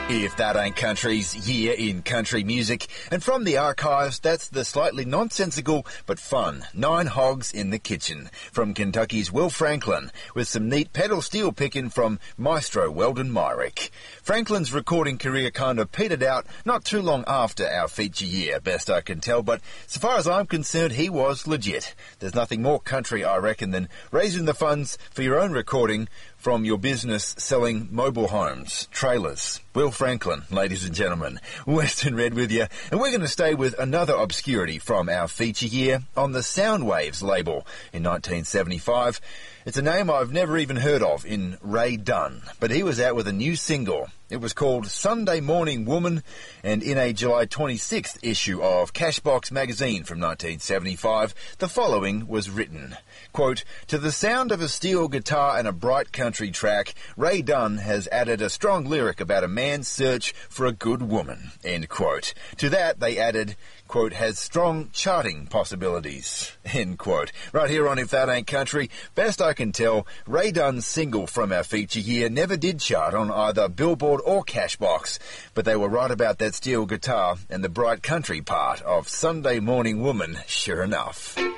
If That Ain't Country's Year in Country Music. And from the archives, that's the slightly nonsensical but fun 9 Hogs in the Kitchen from Kentucky's Will Franklin, with some neat pedal steel picking from Maestro Weldon Myrick. Franklin's recording career kind of petered out not too long after our feature year, best I can tell, but so far as I'm concerned, he was legit. There's nothing more country, I reckon, than raising the funds for your own recording from your business selling mobile homes, trailers. Will Franklin, ladies and gentlemen, Western Red with you, and we're going to stay with another obscurity from our feature year on the Soundwaves label in 1975. It's a name I've never even heard of in Ray Dunn, but he was out with a new single. It was called Sunday Morning Woman, and in a July 26th issue of Cashbox magazine from 1975, the following was written. Quote, "To the sound of a steel guitar and a bright country track, Ray Dunn has added a strong lyric about a man's search for a good woman." End quote. To that they added, quote, "has strong charting possibilities," end quote. Right here on If That Ain't Country, best I can tell, Ray Dunn's single from our feature year never did chart on either Billboard or Cashbox, but they were right about that steel guitar and the bright country part of Sunday Morning Woman, sure enough.